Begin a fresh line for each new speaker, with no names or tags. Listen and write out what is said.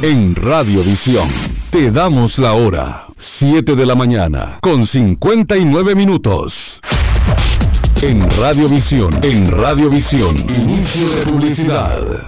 En Radiovisión te damos la hora. 7 de la mañana con 59 minutos. En Radiovisión, inicio de publicidad.